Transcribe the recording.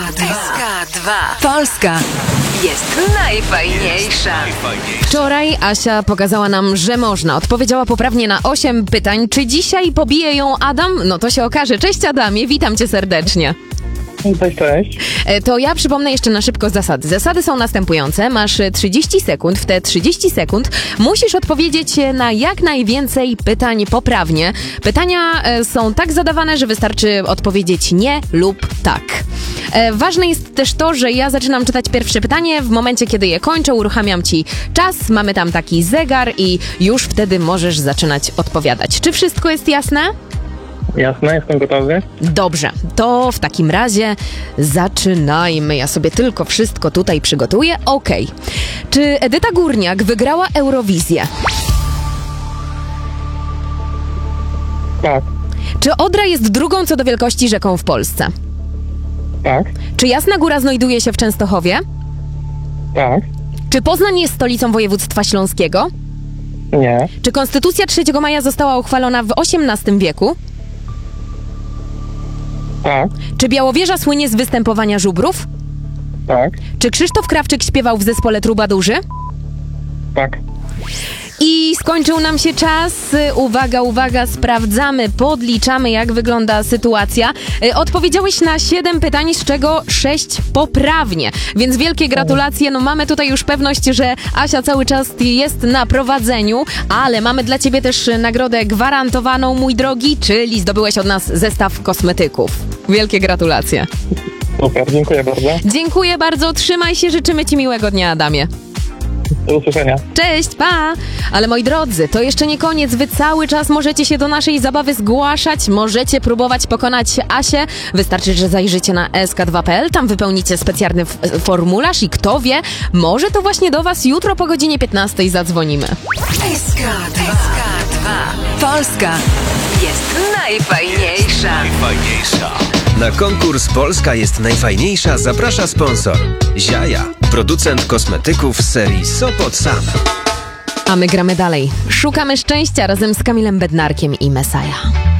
SK2. Polska jest najfajniejsza. Wczoraj Asia pokazała nam, że można. Odpowiedziała poprawnie na 8 pytań. Czy dzisiaj pobije ją Adam? No to się okaże. Cześć Adamie, witam cię serdecznie. Cześć. To ja przypomnę jeszcze na szybko zasady. Zasady są następujące. Masz 30 sekund. W te 30 sekund musisz odpowiedzieć na jak najwięcej pytań poprawnie. Pytania są tak zadawane, że wystarczy odpowiedzieć nie lub tak. Ważne jest też to, że ja zaczynam czytać pierwsze pytanie. W momencie, kiedy je kończę, uruchamiam ci czas. Mamy tam taki zegar i już wtedy możesz zaczynać odpowiadać. Czy wszystko jest jasne? Jasne, jestem gotowy. Dobrze, to w takim razie zaczynajmy. Ja sobie tylko wszystko tutaj przygotuję. Okej. Czy Edyta Górniak wygrała Eurowizję? Tak, Czy Odra jest drugą co do wielkości rzeką w Polsce? tak, Czy Jasna Góra znajduje się w Częstochowie? tak, Czy Poznań jest stolicą województwa śląskiego? nie, Czy Konstytucja 3 maja została uchwalona w XVIII wieku? tak, Czy Białowieża słynie z występowania żubrów? tak, Czy Krzysztof Krawczyk śpiewał w zespole Trubadurzy? tak. I skończył nam się czas. Uwaga, uwaga, sprawdzamy, podliczamy, jak wygląda sytuacja. Odpowiedziałeś na 7 pytań, z czego 6 poprawnie. Więc wielkie gratulacje. No mamy tutaj już pewność, że Asia cały czas jest na prowadzeniu, ale mamy dla ciebie też nagrodę gwarantowaną, mój drogi, czyli zdobyłeś od nas zestaw kosmetyków. Wielkie gratulacje. Super, dziękuję bardzo. Dziękuję bardzo, trzymaj się, życzymy ci miłego dnia, Adamie. Do usłyszenia. Cześć, pa! Ale moi drodzy, to jeszcze nie koniec. Wy cały czas możecie się do naszej zabawy zgłaszać, możecie próbować pokonać Asię. Wystarczy, że zajrzycie na sk2.pl, tam wypełnicie specjalny formularz i kto wie, może to właśnie do was jutro po godzinie 15 zadzwonimy. SK2. Polska jest najfajniejsza. Na konkurs Polska jest najfajniejsza zaprasza sponsor Ziaja, producent kosmetyków z serii Sopot Sam. A my gramy dalej. Szukamy szczęścia razem z Kamilem Bednarkiem i Messiah.